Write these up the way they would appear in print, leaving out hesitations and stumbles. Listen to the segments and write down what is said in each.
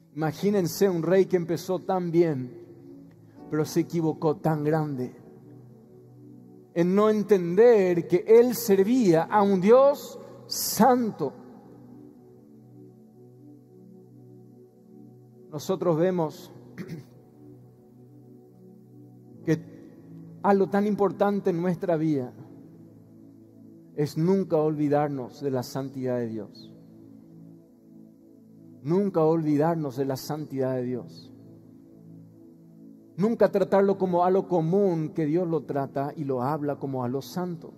Imagínense un rey que empezó tan bien, pero se equivocó tan grande en no entender que él servía a un Dios santo. Nosotros vemos que algo tan importante en nuestra vida es nunca olvidarnos de la santidad de Dios. Nunca olvidarnos de la santidad de Dios. Nunca tratarlo como a lo común que Dios lo trata y lo habla como a lo santo.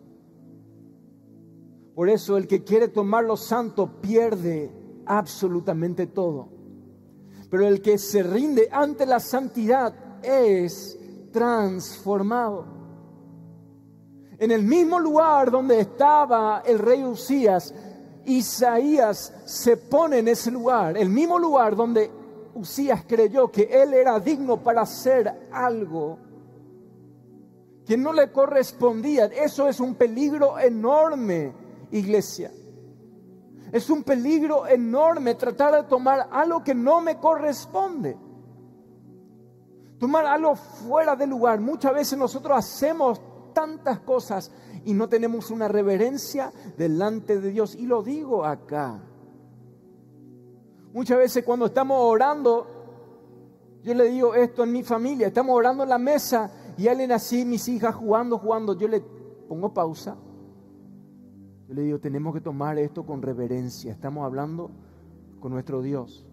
Por eso el que quiere tomar lo santo pierde absolutamente todo. Pero el que se rinde ante la santidad es transformado. En el mismo lugar donde estaba el rey Uzías, Isaías se pone en ese lugar, el mismo lugar donde Uzías creyó que él era digno para hacer algo que no le correspondía. Eso es un peligro enorme, iglesia. Es un peligro enorme tratar de tomar algo que no me corresponde. Tomar algo fuera de lugar. Muchas veces nosotros hacemos tantas cosas y no tenemos una reverencia delante de Dios. Y lo digo acá. Muchas veces cuando estamos orando, yo le digo esto en mi familia, estamos orando en la mesa y alguien así, mis hijas jugando, yo le pongo pausa. Yo le digo, tenemos que tomar esto con reverencia, estamos hablando con nuestro Dios.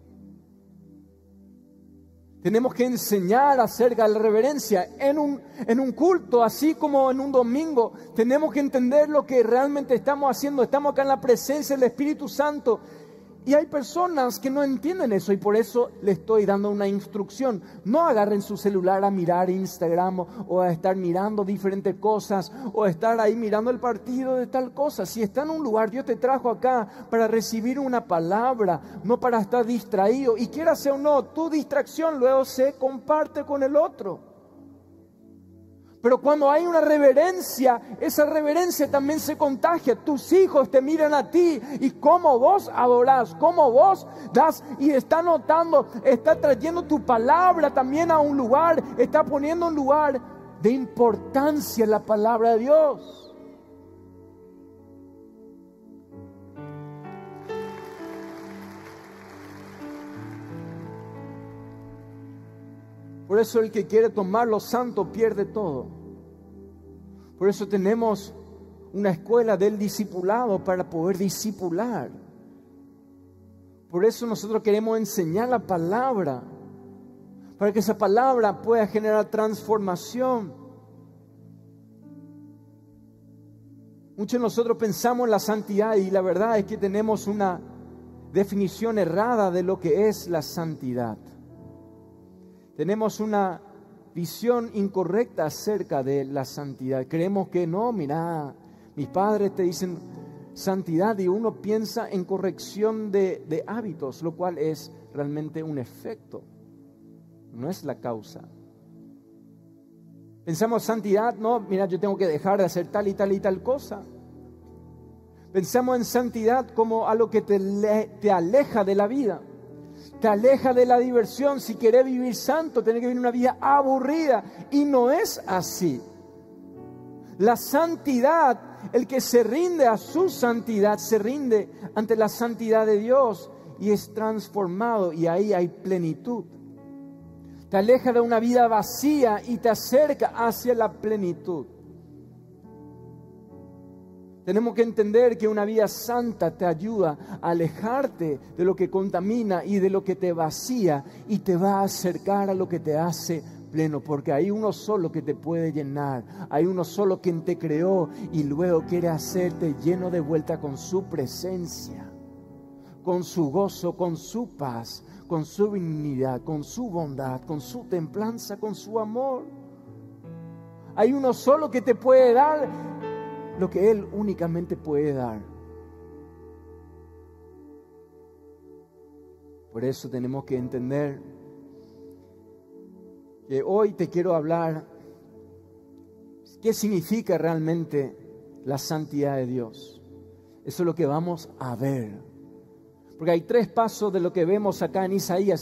Tenemos que enseñar acerca de la reverencia en un culto, así como en un domingo. Tenemos que entender lo que realmente estamos haciendo. Estamos acá en la presencia del Espíritu Santo. Y hay personas que no entienden eso y por eso les estoy dando una instrucción. No agarren su celular a mirar Instagram o a estar mirando diferentes cosas o a estar ahí mirando el partido de tal cosa. Si está en un lugar, Dios te trajo acá para recibir una palabra, no para estar distraído. Y quieras o no, tu distracción luego se comparte con el otro. Pero cuando hay una reverencia, esa reverencia también se contagia. Tus hijos te miran a ti y cómo vos adorás, cómo vos das y está notando, está trayendo tu palabra también a un lugar, está poniendo un lugar de importancia en la palabra de Dios. Por eso el que quiere tomar lo santo pierde todo. Por eso tenemos una escuela del discipulado para poder discipular. Por eso nosotros queremos enseñar la palabra, para que esa palabra pueda generar transformación. Muchos de nosotros pensamos en la santidad y la verdad es que tenemos una definición errada de lo que es la santidad. Tenemos una visión incorrecta acerca de la santidad. Creemos que no, mira, mis padres te dicen santidad y uno piensa en corrección de hábitos, lo cual es realmente un efecto, no es la causa. Pensamos santidad, no, mira, yo tengo que dejar de hacer tal y tal y tal cosa. Pensamos en santidad como algo que te aleja de la vida. Te aleja de la diversión. Si querés vivir santo, tenés que vivir una vida aburrida. Y no es así. La santidad, el que se rinde a su santidad, se rinde ante la santidad de Dios y es transformado. Y ahí hay plenitud. Te aleja de una vida vacía y te acerca hacia la plenitud. Tenemos que entender que una vida santa te ayuda a alejarte de lo que contamina y de lo que te vacía y te va a acercar a lo que te hace pleno, porque hay uno solo que te puede llenar, hay uno solo quien te creó y luego quiere hacerte lleno de vuelta con su presencia, con su gozo, con su paz, con su benignidad, con su bondad, con su templanza, con su amor. Hay uno solo que te puede dar lo que Él únicamente puede dar. Por eso tenemos que entender que hoy te quiero hablar qué significa realmente la santidad de Dios. Eso es lo que vamos a ver. Porque hay 3 pasos de lo que vemos acá en Isaías.